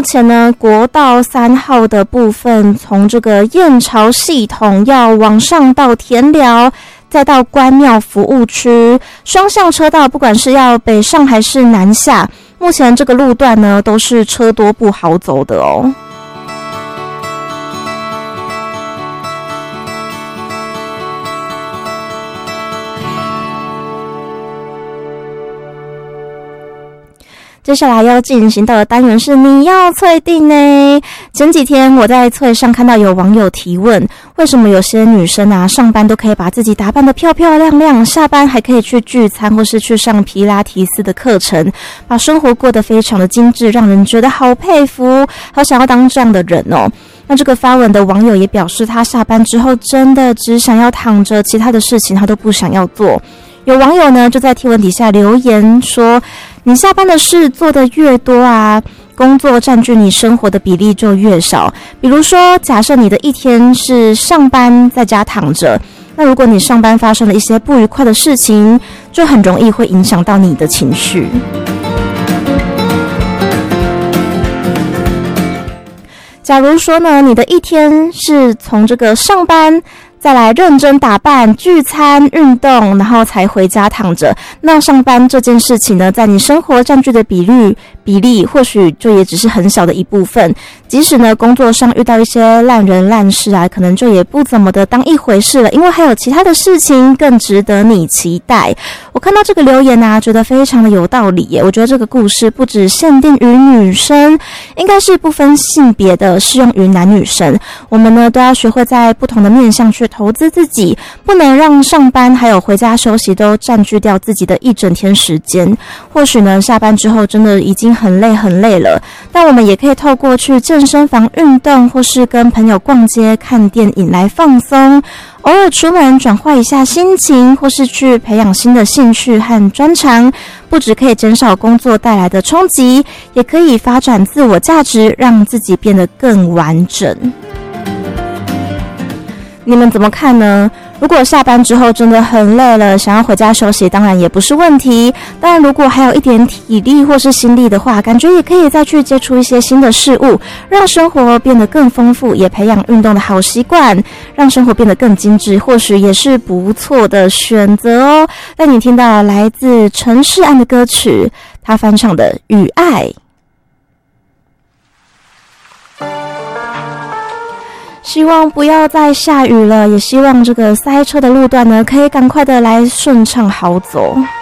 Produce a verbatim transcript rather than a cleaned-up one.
前呢，国道三号的部分，从这个燕巢系统要往上到田寮，再到关庙服务区，双向车道，不管是要北上还是南下，目前这个路段呢都是车多不好走的哦。接下来要进行到的单元是你要脆定呢。前几天我在脆上看到有网友提问，为什么有些女生啊上班都可以把自己打扮得漂漂亮亮，下班还可以去聚餐或是去上皮拉提斯的课程，把生活过得非常的精致，让人觉得好佩服，好想要当这样的人哦。那这个发文的网友也表示，他下班之后真的只想要躺着，其他的事情他都不想要做。有网友呢就在贴文底下留言说，你下班的事做得越多啊，工作占据你生活的比例就越少。比如说，假设你的一天是上班在家躺着，那如果你上班发生了一些不愉快的事情，就很容易会影响到你的情绪。假如说呢，你的一天是从这个上班再来认真打扮、聚餐、运动，然后才回家躺着，那上班这件事情呢，在你生活占据的比率比例或许就也只是很小的一部分。即使呢工作上遇到一些烂人烂事啊，可能就也不怎么的当一回事了，因为还有其他的事情更值得你期待。我看到这个留言啊，觉得非常的有道理耶。我觉得这个故事不只限定于女生，应该是不分性别的，适用于男女生。我们呢都要学会在不同的面向去投资自己，不能让上班还有回家休息都占据掉自己的一整天时间。或许呢下班之后真的已经很累很累了，但我们也可以透过去健身房运动，或是跟朋友逛街看电影来放松，偶尔出门转换一下心情，或是去培养新的兴趣和专长，不只可以减少工作带来的冲击，也可以发展自我价值，让自己变得更完整。你们怎么看呢？如果下班之后真的很累了，想要回家休息，当然也不是问题。当然，如果还有一点体力或是心力的话，感觉也可以再去接触一些新的事物，让生活变得更丰富，也培养运动的好习惯，让生活变得更精致，或许也是不错的选择哦。带你听到来自陈世安的歌曲，他翻唱的《与爱》。希望不要再下雨了，也希望这个塞车的路段呢，可以赶快的来顺畅好走。